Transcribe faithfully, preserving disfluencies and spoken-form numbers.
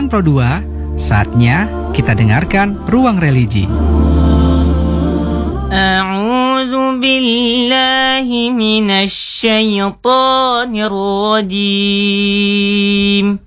Sahabat Pro dua, saatnya kita dengarkan Ruang Religi. A'udzu billahi minasy syaithanir rajim.